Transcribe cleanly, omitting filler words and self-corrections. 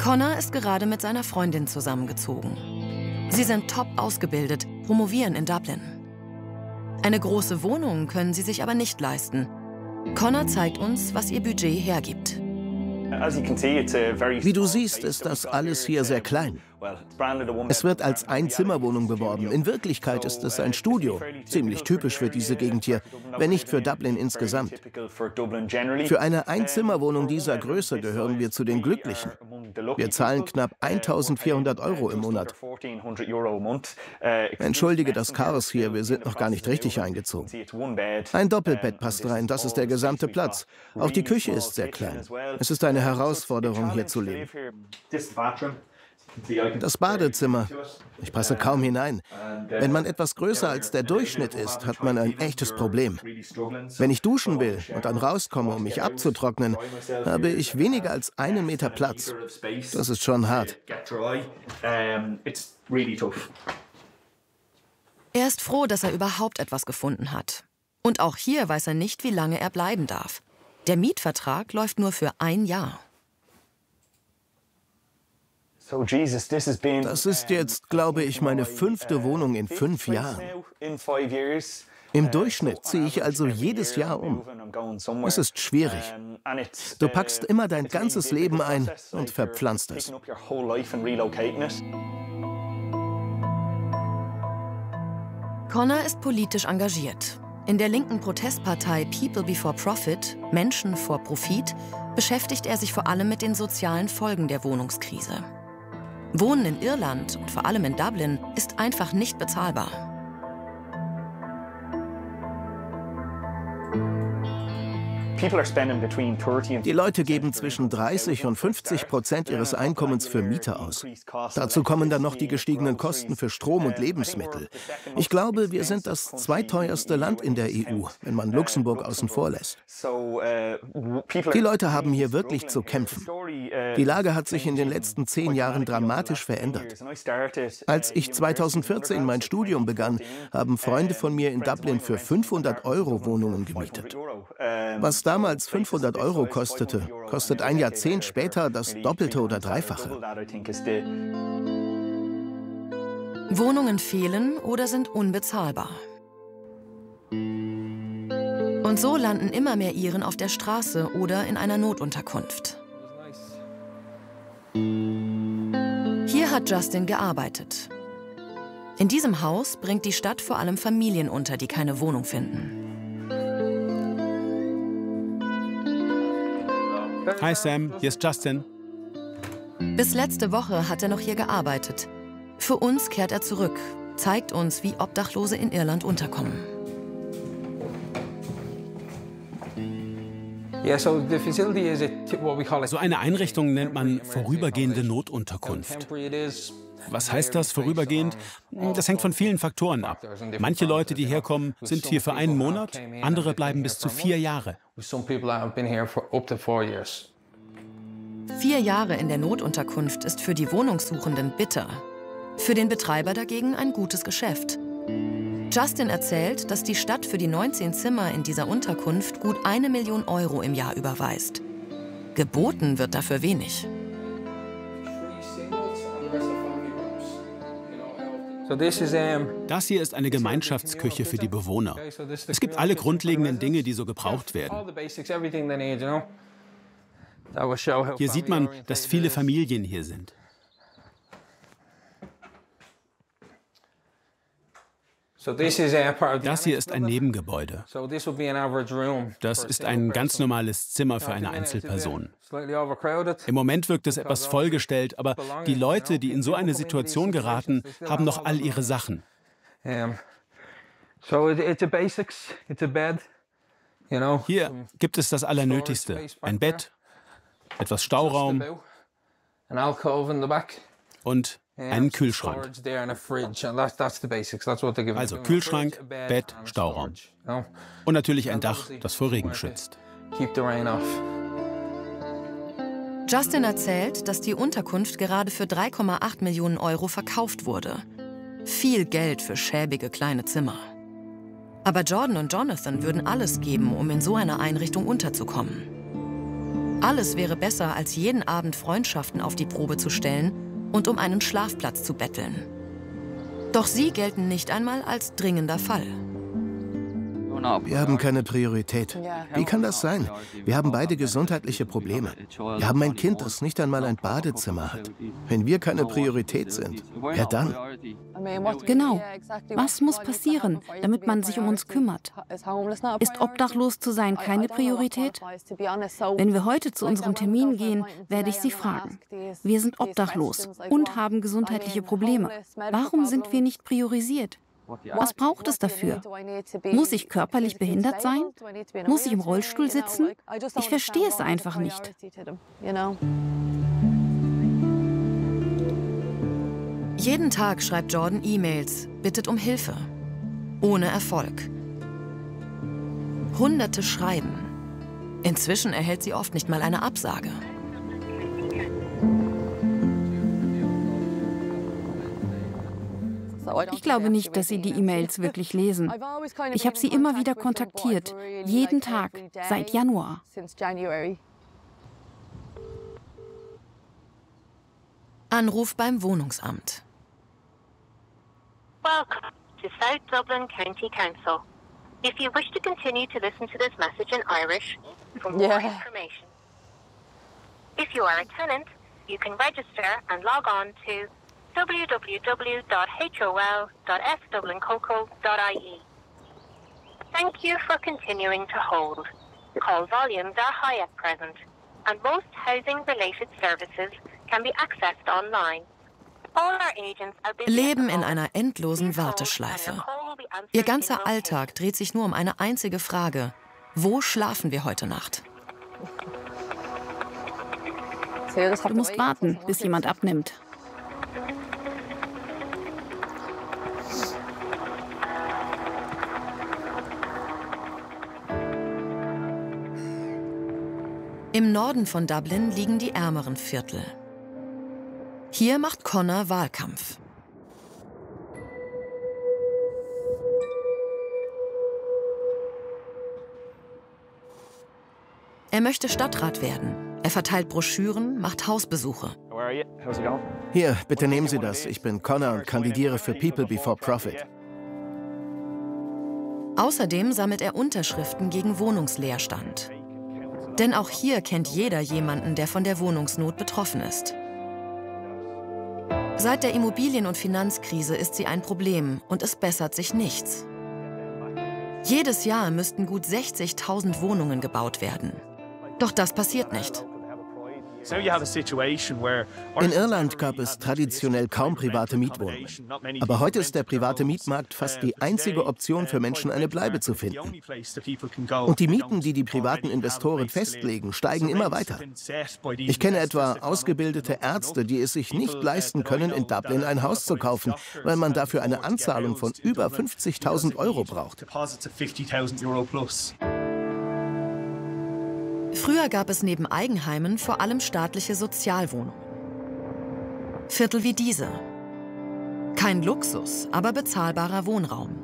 Connor ist gerade mit seiner Freundin zusammengezogen. Sie sind top ausgebildet, promovieren in Dublin. Eine große Wohnung können sie sich aber nicht leisten. Connor zeigt uns, was ihr Budget hergibt. Wie du siehst, ist das alles hier sehr klein. Es wird als Einzimmerwohnung beworben. In Wirklichkeit ist es ein Studio. Ziemlich typisch für diese Gegend hier, wenn nicht für Dublin insgesamt. Für eine Einzimmerwohnung dieser Größe gehören wir zu den Glücklichen. Wir zahlen knapp 1.400 € im Monat. Entschuldige das Chaos hier, wir sind noch gar nicht richtig eingezogen. Ein Doppelbett passt rein, das ist der gesamte Platz. Auch die Küche ist sehr klein. Es ist eine Herausforderung, hier zu leben. Das Badezimmer. Ich passe kaum hinein. Wenn man etwas größer als der Durchschnitt ist, hat man ein echtes Problem. Wenn ich duschen will und dann rauskomme, um mich abzutrocknen, habe ich weniger als 1 Meter Platz. Das ist schon hart. Er ist froh, dass er überhaupt etwas gefunden hat. Und auch hier weiß er nicht, wie lange er bleiben darf. Der Mietvertrag läuft nur für 1 Jahr. Das ist jetzt, glaube ich, meine 5. Wohnung in 5 Jahren. Im Durchschnitt ziehe ich also jedes Jahr um. Es ist schwierig. Du packst immer dein ganzes Leben ein und verpflanzt es. Connor ist politisch engagiert. In der linken Protestpartei People Before Profit, Menschen vor Profit, beschäftigt er sich vor allem mit den sozialen Folgen der Wohnungskrise. Wohnen in Irland und vor allem in Dublin ist einfach nicht bezahlbar. Die Leute geben zwischen 30 und 50% ihres Einkommens für Miete aus. Dazu kommen dann noch die gestiegenen Kosten für Strom und Lebensmittel. Ich glaube, wir sind das zweiteuerste Land in der EU, wenn man Luxemburg außen vor lässt. Die Leute haben hier wirklich zu kämpfen. Die Lage hat sich in den letzten 10 Jahren dramatisch verändert. Als ich 2014 mein Studium begann, haben Freunde von mir in Dublin für 500 € Wohnungen gemietet. Was damals 500 € kostete, kostet ein Jahrzehnt später das Doppelte oder Dreifache. Wohnungen fehlen oder sind unbezahlbar. Und so landen immer mehr Iren auf der Straße oder in einer Notunterkunft. Hier hat Justin gearbeitet. In diesem Haus bringt die Stadt vor allem Familien unter, die keine Wohnung finden. Hi Sam, hier ist Justin. Bis letzte Woche hat er noch hier gearbeitet. Für uns kehrt er zurück, zeigt uns, wie Obdachlose in Irland unterkommen. So eine Einrichtung nennt man vorübergehende Notunterkunft. Was heißt das, vorübergehend? Das hängt von vielen Faktoren ab. Manche Leute, die herkommen, sind hier für 1 Monat, andere bleiben bis zu 4 Jahre. 4 Jahre in der Notunterkunft ist für die Wohnungssuchenden bitter. Für den Betreiber dagegen ein gutes Geschäft. Justin erzählt, dass die Stadt für die 19 Zimmer in dieser Unterkunft gut 1 Million € im Jahr überweist. Geboten wird dafür wenig. Das hier ist eine Gemeinschaftsküche für die Bewohner. Es gibt alle grundlegenden Dinge, die so gebraucht werden. Hier sieht man, dass viele Familien hier sind. Das hier ist ein Nebengebäude. Das ist ein ganz normales Zimmer für eine Einzelperson. Im Moment wirkt es etwas vollgestellt, aber die Leute, die in so eine Situation geraten, haben noch all ihre Sachen. Hier gibt es das Allernötigste. Ein Bett, etwas Stauraum und einen Kühlschrank. Also Kühlschrank, Bett, Stauraum. Und natürlich ein Dach, das vor Regen schützt. Justin erzählt, dass die Unterkunft gerade für 3,8 Millionen € verkauft wurde. Viel Geld für schäbige kleine Zimmer. Aber Jordan und Jonathan würden alles geben, um in so einer Einrichtung unterzukommen. Alles wäre besser, als jeden Abend Freundschaften auf die Probe zu stellen und um einen Schlafplatz zu betteln. Doch sie gelten nicht einmal als dringender Fall. Wir haben keine Priorität. Wie kann das sein? Wir haben beide gesundheitliche Probleme. Wir haben ein Kind, das nicht einmal ein Badezimmer hat. Wenn wir keine Priorität sind, wer dann? Genau. Was muss passieren, damit man sich um uns kümmert? Ist obdachlos zu sein keine Priorität? Wenn wir heute zu unserem Termin gehen, werde ich Sie fragen. Wir sind obdachlos und haben gesundheitliche Probleme. Warum sind wir nicht priorisiert? Was braucht es dafür? Muss ich körperlich behindert sein? Muss ich im Rollstuhl sitzen? Ich verstehe es einfach nicht. Jeden Tag schreibt Jordan E-Mails, bittet um Hilfe. Ohne Erfolg. Hunderte schreiben. Inzwischen erhält sie oft nicht mal eine Absage. Ich glaube nicht, dass Sie die E-Mails wirklich lesen. Ich habe sie immer wieder kontaktiert, jeden Tag, seit Januar. Anruf beim Wohnungsamt. Welcome to South Dublin County Council. If you wish to continue to listen to this message in Irish, for more information. If you are a tenant, you can register and log on to www.hol.fdublincoco.ie. Thank you for continuing to hold. Call volumes are high at present, and most housing-related services can be accessed online. All our agents are busy. Leben in einer endlosen Warteschleife. Ihr ganzer Alltag dreht sich nur um eine einzige Frage. Wo schlafen wir heute Nacht? Du musst warten, bis jemand abnimmt. Im Norden von Dublin liegen die ärmeren Viertel. Hier macht Conor Wahlkampf. Er möchte Stadtrat werden. Er verteilt Broschüren, macht Hausbesuche. Hier, bitte nehmen Sie das. Ich bin Conor und kandidiere für People Before Profit. Außerdem sammelt er Unterschriften gegen Wohnungsleerstand. Denn auch hier kennt jeder jemanden, der von der Wohnungsnot betroffen ist. Seit der Immobilien- und Finanzkrise ist sie ein Problem und es bessert sich nichts. Jedes Jahr müssten gut 60.000 Wohnungen gebaut werden. Doch das passiert nicht. In Irland gab es traditionell kaum private Mietwohnungen. Aber heute ist der private Mietmarkt fast die einzige Option für Menschen, eine Bleibe zu finden. Und die Mieten, die die privaten Investoren festlegen, steigen immer weiter. Ich kenne etwa ausgebildete Ärzte, die es sich nicht leisten können, in Dublin ein Haus zu kaufen, weil man dafür eine Anzahlung von über 50.000 € braucht. Früher gab es neben Eigenheimen vor allem staatliche Sozialwohnungen. Viertel wie diese. Kein Luxus, aber bezahlbarer Wohnraum.